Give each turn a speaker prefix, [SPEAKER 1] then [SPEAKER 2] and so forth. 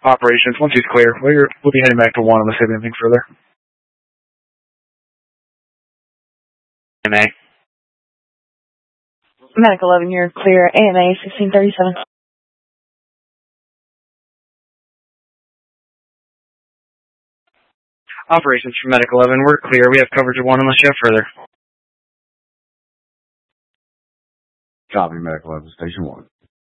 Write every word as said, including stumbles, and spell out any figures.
[SPEAKER 1] Operations, once he's clear, we're, we'll be heading back to one unless you have anything further. M A.
[SPEAKER 2] Medic eleven, you're clear. A M A sixteen thirty-seven.
[SPEAKER 1] Operations for Medic eleven, we're clear. We have coverage of one unless you have further.
[SPEAKER 3] Copy, Medic eleven, Station one.